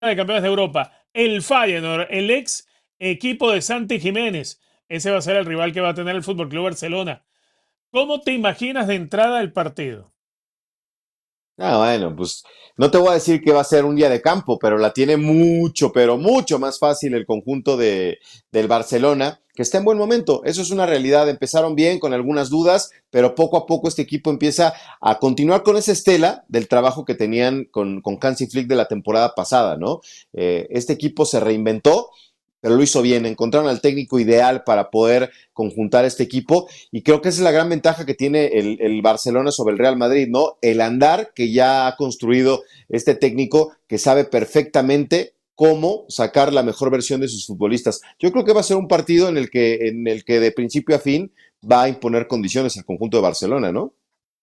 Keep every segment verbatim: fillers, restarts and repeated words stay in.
de Campeones de Europa, el Feyenoord, el ex equipo de Santi Jiménez. Ese va a ser el rival que va a tener el Fútbol Club Barcelona. ¿Cómo te imaginas de entrada el partido? Ah, bueno, pues no te voy a decir que va a ser un día de campo, pero la tiene mucho, pero mucho más fácil el conjunto de, del Barcelona, que está en buen momento. Eso es una realidad. Empezaron bien con algunas dudas, pero poco a poco este equipo empieza a continuar con esa estela del trabajo que tenían con, con Hansi Flick de la temporada pasada, ¿no? Eh, este equipo se reinventó, pero lo hizo bien. Encontraron al técnico ideal para poder conjuntar este equipo y creo que esa es la gran ventaja que tiene el, el Barcelona sobre el Real Madrid, ¿no? El andar que ya ha construido este técnico que sabe perfectamente cómo sacar la mejor versión de sus futbolistas. Yo creo que va a ser un partido en el que, en el que de principio a fin va a imponer condiciones al conjunto de Barcelona, ¿no?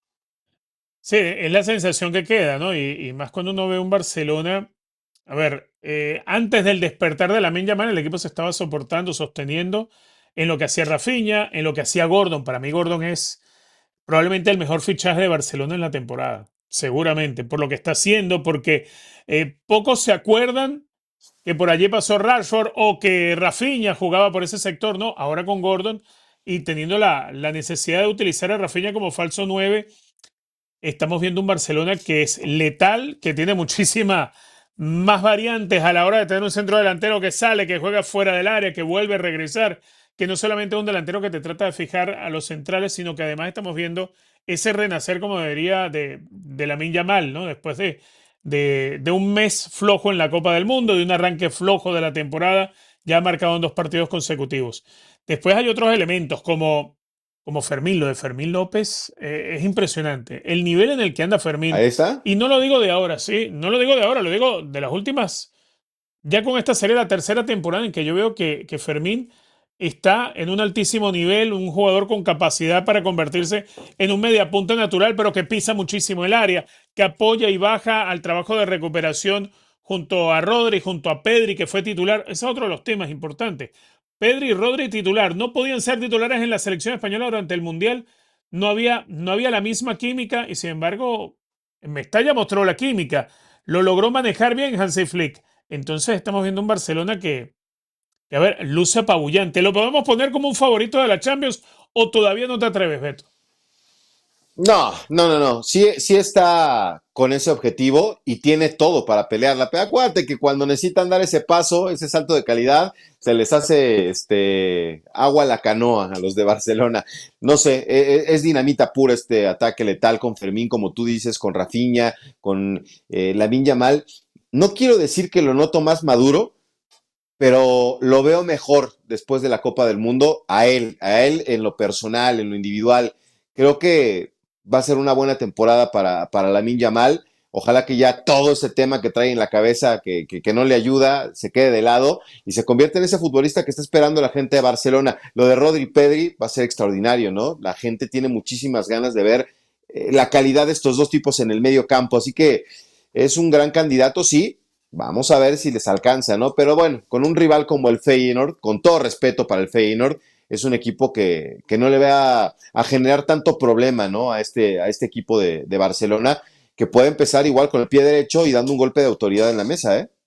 Sí, es la sensación que queda, ¿no? Y, y más cuando uno ve un Barcelona. A ver, eh, antes del despertar de Lamine Yamal, el equipo se estaba soportando, sosteniendo en lo que hacía Rafinha, en lo que hacía Gordon. Para mí, Gordon es probablemente el mejor fichaje de Barcelona en la temporada. Seguramente, por lo que está haciendo, porque eh, pocos se acuerdan que por allí pasó Rashford o que Rafinha jugaba por ese sector, ¿no? Ahora con Gordon y teniendo la, la necesidad de utilizar a Rafinha como falso nueve, estamos viendo un Barcelona que es letal, que tiene muchísimas más variantes a la hora de tener un centro delantero que sale, que juega fuera del área, que vuelve a regresar, que no solamente es un delantero que te trata de fijar a los centrales, sino que además estamos viendo ese renacer como debería de, de Lamine Yamal, ¿no? Después de, de, de un mes flojo en la Copa del Mundo, de un arranque flojo de la temporada, ya ha marcado en dos partidos consecutivos. Después hay otros elementos como como Fermín. Lo de Fermín López eh, es impresionante. El nivel en el que anda Fermín, Ahí está. y no lo digo de ahora, sí, no lo digo de ahora, lo digo de las últimas, ya con esta serie, la tercera temporada en que yo veo que, que Fermín está en un altísimo nivel, un jugador con capacidad para convertirse en un mediapunta natural, pero que pisa muchísimo el área, que apoya y baja al trabajo de recuperación junto a Rodri, junto a Pedri, que fue titular. Ese es otro de los temas importantes. Pedri y Rodri titular. No podían ser titulares en la selección española durante el Mundial. No había, no había la misma química y sin embargo, en Mestalla mostró la química. Lo logró manejar bien Hansi Flick. Entonces estamos viendo un Barcelona que, que, a ver, luce apabullante. ¿Lo podemos poner como un favorito de la Champions o todavía no te atreves, Beto? No, no, no, no. Sí, sí está con ese objetivo y tiene todo para pelearla. Pero acuérdate que cuando necesitan dar ese paso, ese salto de calidad, se les hace este agua a la canoa a los de Barcelona. No sé, e- e- es dinamita pura este ataque letal con Fermín, como tú dices, con Rafinha, con eh, Lamine Yamal. No quiero decir que lo noto más maduro, pero lo veo mejor después de la Copa del Mundo a él, a él en lo personal, en lo individual. Creo que va a ser una buena temporada para, para Lamine Yamal. Ojalá que ya todo ese tema que trae en la cabeza, que, que, que no le ayuda, se quede de lado y se convierta en ese futbolista que está esperando la gente de Barcelona. Lo de Rodri Pedri va a ser extraordinario, ¿no? La gente tiene muchísimas ganas de ver eh, la calidad de estos dos tipos en el medio campo. Así que es un gran candidato, sí. Vamos a ver si les alcanza, ¿no? Pero bueno, con un rival como el Feyenoord, con todo respeto para el Feyenoord, es un equipo que, que no le va a, a, generar tanto problema, ¿no? A este, a este equipo de, de Barcelona, que puede empezar igual con el pie derecho y dando un golpe de autoridad en la mesa, ¿eh?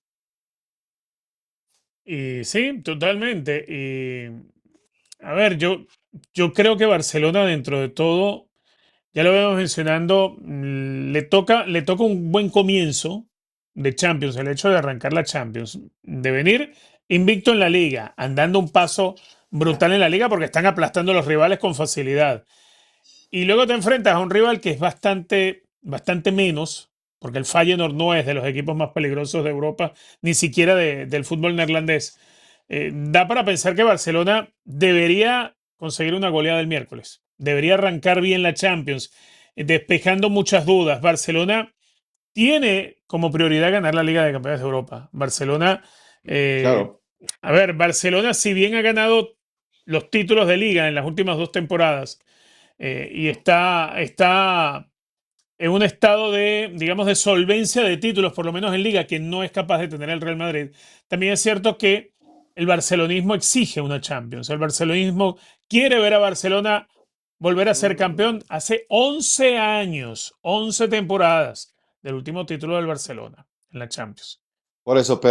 Y sí, totalmente. Y a ver, yo, yo creo que Barcelona, dentro de todo, ya lo vemos mencionando, mm, le toca, le toca un buen comienzo de Champions, el hecho de arrancar la Champions, de venir invicto en la liga, andando un paso brutal en la liga porque están aplastando a los rivales con facilidad. Y luego te enfrentas a un rival que es bastante, bastante menos, porque el Feyenoord no es de los equipos más peligrosos de Europa, ni siquiera de- del fútbol neerlandés. Eh, da para pensar que Barcelona debería conseguir una goleada el miércoles. Debería arrancar bien la Champions, eh, despejando muchas dudas. Barcelona tiene como prioridad ganar la Liga de Campeones de Europa. Barcelona, eh, Claro. a ver, Barcelona, si bien ha ganado los títulos de liga en las últimas dos temporadas, eh, y está, está en un estado de, digamos, de solvencia de títulos, por lo menos en liga, que no es capaz de tener el Real Madrid. También es cierto que el barcelonismo exige una Champions. El barcelonismo quiere ver a Barcelona volver a ser campeón hace once años, once temporadas del último título del Barcelona en la Champions. Por eso,